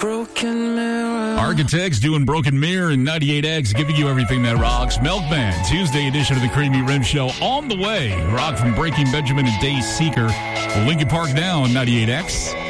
broken mirror. Architects doing Broken Mirror and 98X, giving you everything that rocks. Milkman, Tuesday edition of the Creamy Rim Show on the way. Rock from Breaking Benjamin and Day Seeker. Linkin Park now on 98X.